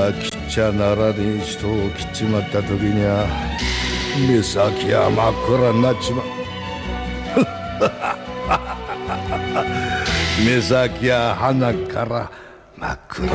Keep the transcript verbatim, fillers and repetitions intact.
が切っちゃならねえ人を切っちまった時には目先は真っ暗になっちまう目先は鼻から真っ黒